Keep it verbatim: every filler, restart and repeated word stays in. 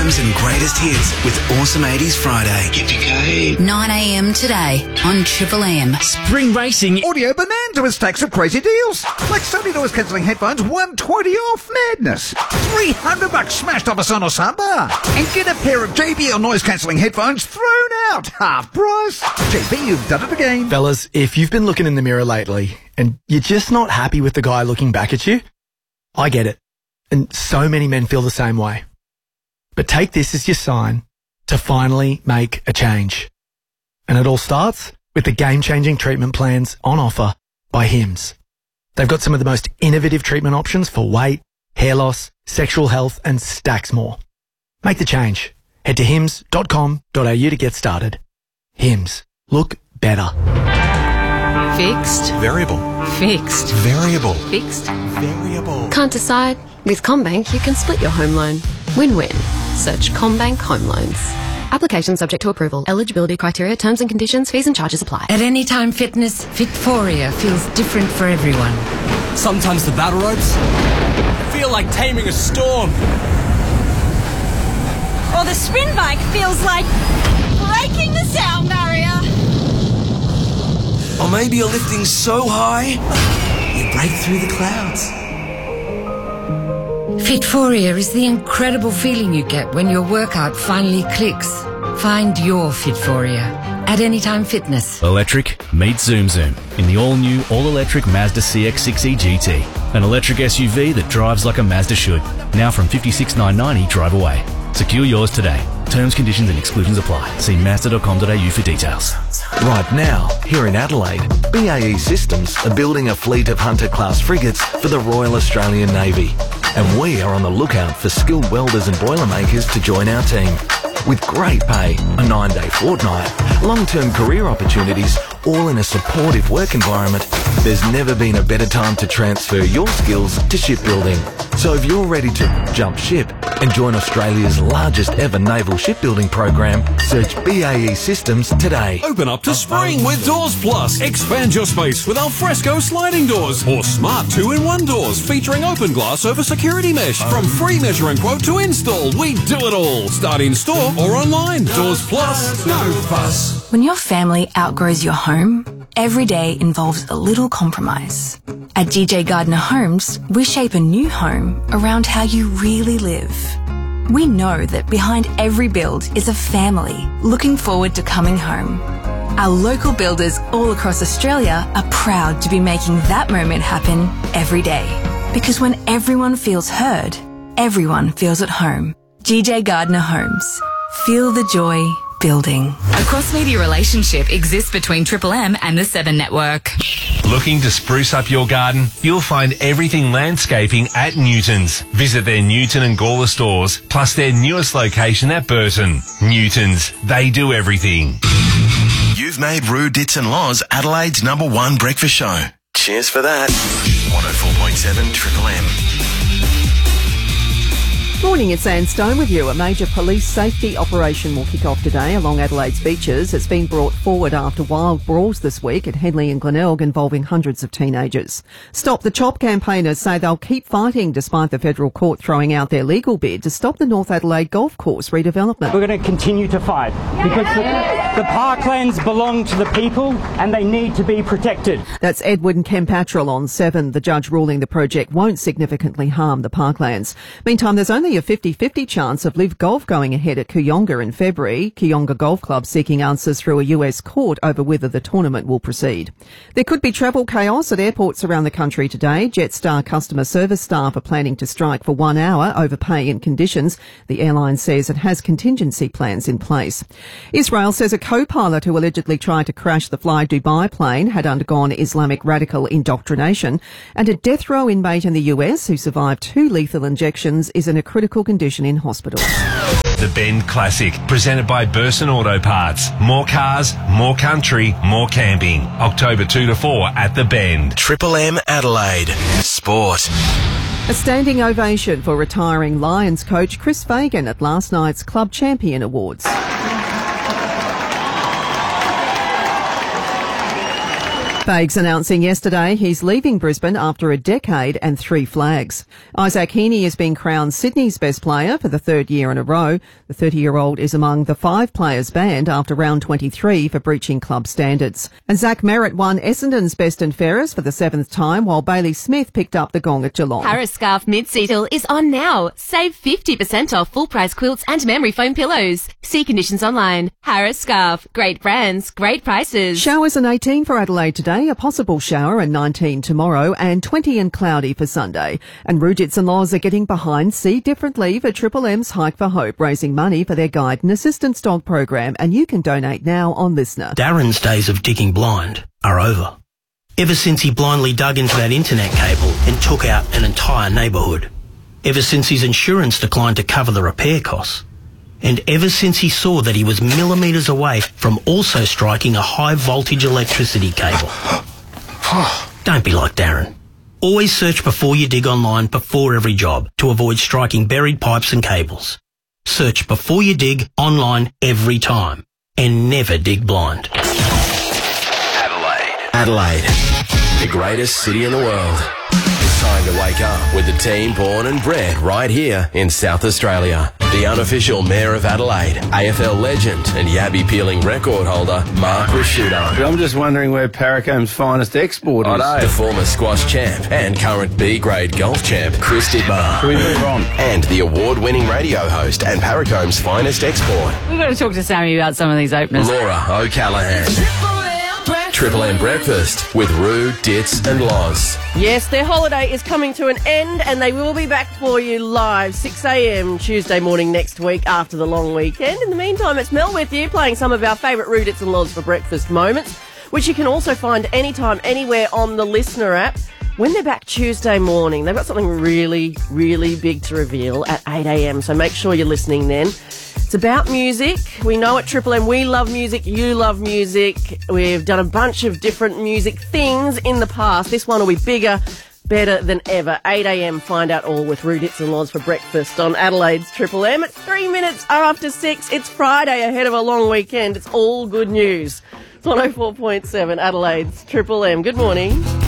times and greatest hits with Awesome eighties Friday. Yippee-ki-yay. nine a m today on Triple M. Spring racing. Audio Bonanza with stacks of crazy deals. Like Sony noise cancelling headphones, one twenty off. Madness. three hundred bucks smashed off a Sonos soundbar. And get a pair of J B L noise cancelling headphones thrown out. Half price. J B, you've done it again. Fellas, if you've been looking in the mirror lately and you're just not happy with the guy looking back at you, I get it. And so many men feel the same way. But take this as your sign to finally make a change. And it all starts with the game-changing treatment plans on offer by Hims. They've got some of the most innovative treatment options for weight, hair loss, sexual health, and stacks more. Make the change. Head to hims dot com dot a u to get started. Hims. Look better. Fixed. Variable. Fixed. Variable. Fixed. Variable. Can't decide? With CommBank, you can split your home loan. Win-win. Search CommBank Home Loans. Application subject to approval. Eligibility criteria, terms and conditions, fees and charges apply. At Anytime Fitness, Fitforia feels different for everyone. Sometimes the battle ropes feel like taming a storm. Or the spin bike feels like breaking the sound barrier. Or maybe you're lifting so high, you break through the clouds. Fitforia is the incredible feeling you get when your workout finally clicks. Find your Fitforia at Anytime Fitness. Electric meets Zoom Zoom in the all-new, all-electric Mazda C X six E G T. An electric S U V that drives like a Mazda should. Now from fifty-six thousand nine hundred ninety drive away. Secure yours today. Terms, conditions and exclusions apply. See mazda dot com dot a u for details. Right now, here in Adelaide, B A E Systems are building a fleet of Hunter-class frigates for the Royal Australian Navy. And we are on the lookout for skilled welders and boilermakers to join our team. With great pay, a nine-day fortnight, long-term career opportunities, all in a supportive work environment, there's never been a better time to transfer your skills to shipbuilding. So if you're ready to jump ship and join Australia's largest ever naval shipbuilding program, search B A E Systems today. Open up to spring with Doors Plus. Expand your space with alfresco sliding doors or smart two-in-one doors featuring open glass over security mesh. From free measure and quote to install, we do it all. Start in store or online. Doors Plus, no fuss. When your family outgrows your home, every day involves a little compromise. At D J Gardner Homes, we shape a new home around how you really live. We know that behind every build is a family looking forward to coming home. Our local builders all across Australia are proud to be making that moment happen every day. Because when everyone feels heard, everyone feels at home. D J Gardner Homes. Feel the joy building. A cross-media relationship exists between Triple M and the Seven Network. Looking to spruce up your garden? You'll find everything landscaping at Newton's. Visit their Newton and Gawler stores, plus their newest location at Burton. Newton's, they do everything. You've made Roo Dits and Laws Adelaide's number one breakfast show. Cheers for that. one oh four point seven Triple M. Morning, it's Anne Stone with you. A major police safety operation will kick off today along Adelaide's beaches. It's been brought forward after wild brawls this week at Henley and Glenelg involving hundreds of teenagers. Stop the Chop campaigners say they'll keep fighting despite the federal court throwing out their legal bid to stop the North Adelaide golf course redevelopment. We're going to continue to fight because the, the parklands belong to the people and they need to be protected. That's Edwin Kempattrell on seven, the judge ruling the project won't significantly harm the parklands. Meantime, there's only a fifty-fifty chance of Live Golf going ahead at Kooyonga in February. Kooyonga Golf Club seeking answers through a U S court over whether the tournament will proceed. There could be travel chaos at airports around the country today. Jetstar customer service staff are planning to strike for one hour over pay and conditions. The airline says it has contingency plans in place. Israel says a co-pilot who allegedly tried to crash the Fly Dubai plane had undergone Islamic radical indoctrination, and a death row inmate in the U S who survived two lethal injections is in a critical condition in hospital. The Bend Classic, presented by Burson Auto Parts. More cars, more country, more camping. October two to four at the Bend. Triple M Adelaide. Sport. A standing ovation for retiring Lions coach Chris Fagan at last night's Club Champion Awards. Fags announcing yesterday he's leaving Brisbane after a decade and three flags. Isaac Heaney has been crowned Sydney's best player for the third year in a row. The thirty-year-old is among the five players banned after round twenty-three for breaching club standards. And Zach Merritt won Essendon's best and fairest for the seventh time, while Bailey Smith picked up the gong at Geelong. Harris Scarf Mid-Seatal is on now. Save fifty percent off full-price quilts and memory foam pillows. See conditions online. Harris Scarf. Great brands, great prices. Showers and eighteen for Adelaide today. A possible shower and nineteen tomorrow, and twenty and cloudy for Sunday. And Rudits and Laws are getting behind See Differently for Triple M's Hike for Hope, raising money for their guide and assistance dog program, and you can donate now on Listener. Darren's days of digging blind are over. Ever since he blindly dug into that internet cable and took out an entire neighbourhood. Ever since his insurance declined to cover the repair costs. And ever since he saw that he was millimetres away from also striking a high voltage electricity cable. Don't be like Darren. Always search before you dig online before every job to avoid striking buried pipes and cables. Search before you dig online every time. And never dig blind. Adelaide. Adelaide, the greatest city in the world. It's time to wake up with the team born and bred right here in South Australia. The unofficial Mayor of Adelaide, A F L legend and Yabby peeling record holder, Mark Rashudo. I'm just wondering where Paracome's finest export is. The former squash champ and current B-grade golf champ, Chris Didbar. Can we move on? And the award-winning radio host and Paracome's finest export, We've got to talk to Sammy about some of these openers. Laura O'Callaghan. Triple M Breakfast with Roo, Ditz and Loz. Yes, their holiday is coming to an end and they will be back for you live six a.m. Tuesday morning next week after the long weekend. In the meantime, it's Mel with you playing some of our favourite Roo, Ditz and Loz for breakfast moments, which you can also find anytime, anywhere on the Listener app. When they're back Tuesday morning, they've got something really, really big to reveal at eight a.m, so make sure you're listening then. It's about music. We know at Triple M we love music, you love music. We've done a bunch of different music things in the past. This one will be bigger, better than ever. eight a.m, find out all with Roo, Ditz and Loz for breakfast on Adelaide's Triple M. It's three minutes after six. It's Friday ahead of a long weekend. It's all good news. It's one oh four point seven Adelaide's Triple M. Good morning.